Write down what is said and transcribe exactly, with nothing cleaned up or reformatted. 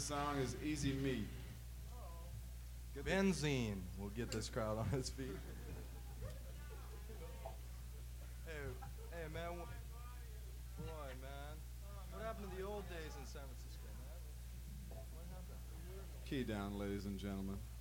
this song is Easy Me. Get Benzene will get this crowd on its feet. Hey, hey, man. Wh- boy, man. What happened to the old days in San Francisco, man? What happened? Key down, ladies and gentlemen.